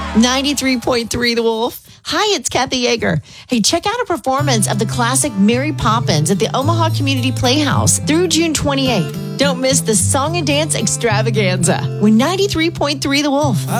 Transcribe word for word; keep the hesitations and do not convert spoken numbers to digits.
ninety-three point three The Wolf. Hi, it's Kathy Yeager. Hey, check out a performance of the classic Mary Poppins at the Omaha Community Playhouse through June twenty-eighth. Don't miss the Song and Dance Extravaganza with ninety-three point three The Wolf.